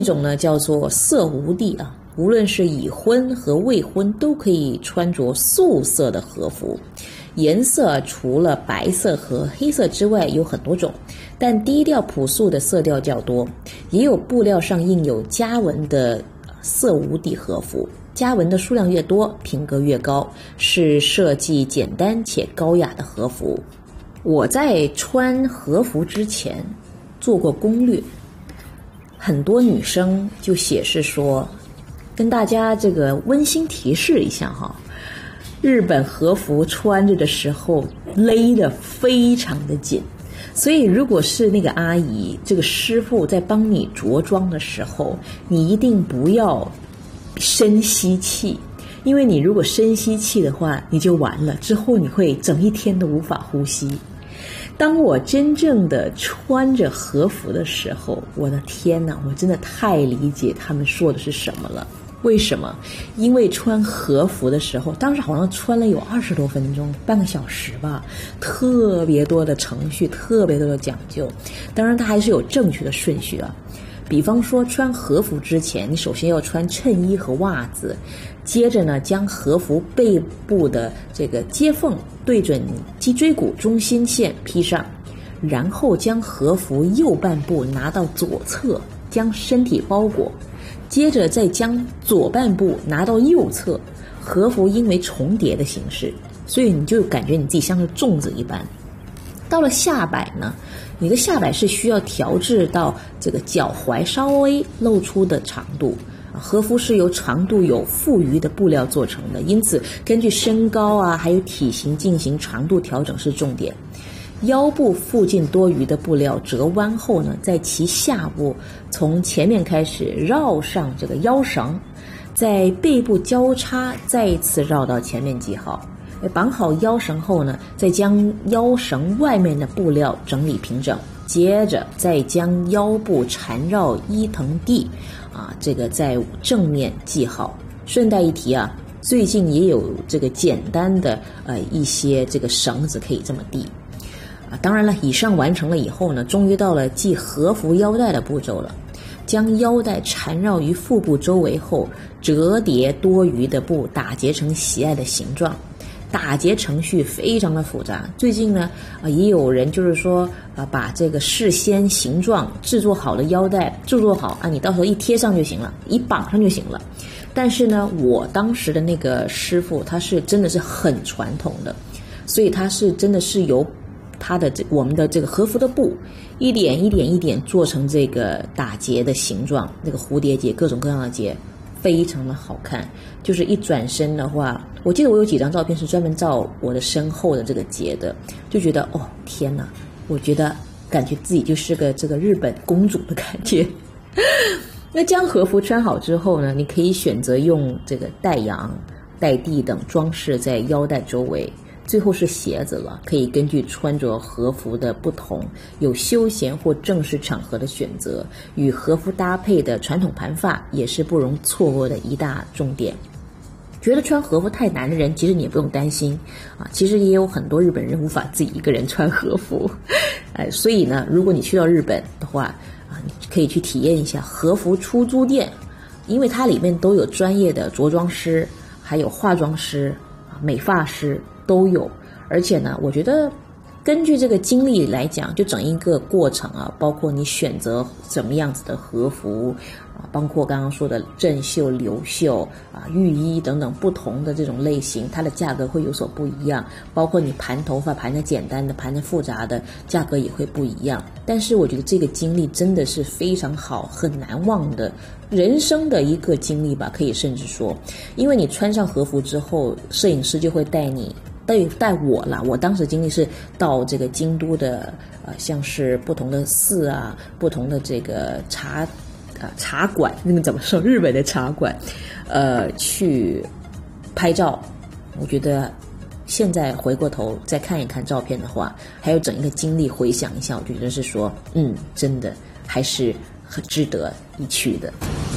一种呢叫做色无地啊，无论是已婚和未婚都可以穿着素色的和服。颜色除了白色和黑色之外有很多种，但低调朴素的色调较多，也有布料上印有家纹的色无地和服。家纹的数量越多，品格越高，是设计简单且高雅的和服。我在穿和服之前做过攻略，很多女生就写是说，跟大家这个温馨提示一下哈，日本和服穿着的时候勒得非常的紧，所以如果是那个阿姨这个师傅在帮你着装的时候，你一定不要深吸气，因为你如果深吸气的话你就完了，之后你会整一天都无法呼吸。当我真正的穿着和服的时候，我的天哪，我真的太理解他们说的是什么了。为什么？因为穿和服的时候，当时好像穿了有20多分钟，半个小时吧，特别多的程序，特别多的讲究。当然它还是有正确的顺序啊。比方说穿和服之前，你首先要穿衬衣和袜子，接着呢将和服背部的这个接缝对准脊椎骨中心线披上，然后将和服右半部拿到左侧，将身体包裹，接着再将左半部拿到右侧。和服因为重叠的形式，所以你就感觉你自己像是粽子一般。到了下摆呢，你的下摆是需要调制到这个脚踝稍微露出的长度。和服是由长度有富余的布料做成的，因此根据身高啊还有体型进行长度调整是重点。腰部附近多余的布料折弯后呢，在其下部从前面开始绕上这个腰绳，在背部交叉再一次绕到前面系好。绑好腰绳后呢，再将腰绳外面的布料整理平整，接着再将腰部缠绕伊藤地这个在正面系好。顺带一提啊，最近也有这个简单的一些这个绳子可以这么系当然了，以上完成了以后呢，终于到了系和服腰带的步骤了。将腰带缠绕于腹部周围后，折叠多余的布打结成喜爱的形状。打结程序非常的复杂，最近呢也有人就是说把这个事先形状制作好的腰带制作好你到时候一贴上就行了，一绑上就行了。但是呢，我当时的那个师傅他是真的是很传统的，所以他是真的是由他的我们的这个和服的布一点一点一点做成这个打结的形状，那个蝴蝶结各种各样的结，非常的好看。就是一转身的话，我记得我有几张照片是专门照我的身后的这个结的，就觉得哦天哪，我觉得感觉自己就是个这个日本公主的感觉。那将和服穿好之后呢，你可以选择用这个带羊、带地等装饰在腰带周围。最后是鞋子了，可以根据穿着和服的不同，有休闲或正式场合的选择。与和服搭配的传统盘发也是不容错过的一大重点。觉得穿和服太难的人，其实你也不用担心其实也有很多日本人无法自己一个人穿和服所以呢，如果你去到日本的话你可以去体验一下和服出租店，因为它里面都有专业的着装师，还有化妆师美发师都有。而且呢，我觉得根据这个经历来讲，就整一个过程包括你选择怎么样子的和服包括刚刚说的正袖、流袖浴衣等等不同的这种类型，它的价格会有所不一样。包括你盘头发盘的简单的，盘的复杂的，价格也会不一样。但是我觉得这个经历真的是非常好，很难忘的人生的一个经历吧，可以甚至说。因为你穿上和服之后，摄影师就会带我啦，我当时经历是到这个京都的像是不同的寺不同的这个茶馆，那个怎么说，日本的茶馆去拍照。我觉得现在回过头再看一看照片的话，还有整一个经历回想一下，我觉得是说真的还是很值得一去的。